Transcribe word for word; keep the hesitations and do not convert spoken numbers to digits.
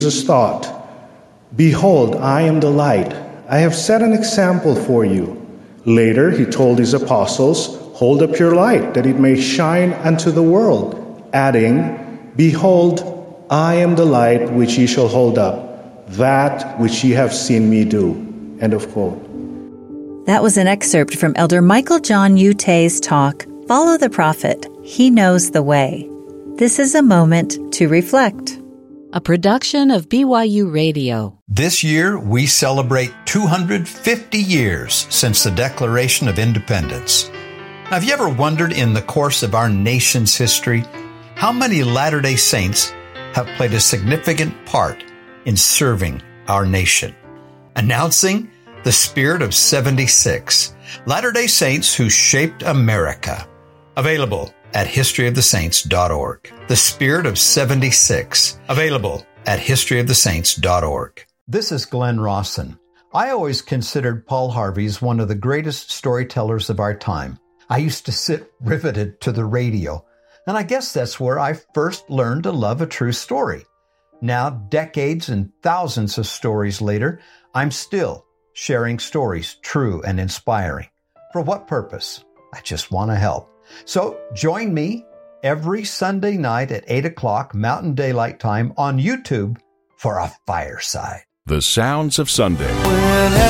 Jesus thought, "Behold, I am the light. I have set an example for you." Later, he told his apostles, "Hold up your light, that it may shine unto the world," adding, "Behold, I am the light which ye shall hold up, that which ye have seen me do." End of quote. That was an excerpt from Elder Michael John Utay's talk, Follow the Prophet, He Knows the Way. This is a moment to reflect. A production of B Y U Radio. This year, we celebrate two hundred fifty years since the Declaration of Independence. Now, have you ever wondered in the course of our nation's history how many Latter-day Saints have played a significant part in serving our nation? Announcing the Spirit of seventy-six, Latter-day Saints who shaped America. Available at history of the saints dot org. The Spirit of seventy-six, available at history of the saints dot org. This is Glenn Rawson. I always considered Paul Harvey as one of the greatest storytellers of our time. I used to sit riveted to the radio, and I guess that's where I first learned to love a true story. Now, decades and thousands of stories later, I'm still sharing stories true and inspiring. For what purpose? I just want to help. So join me every Sunday night at eight o'clock Mountain Daylight Time on YouTube for a fireside. The Sounds of Sunday.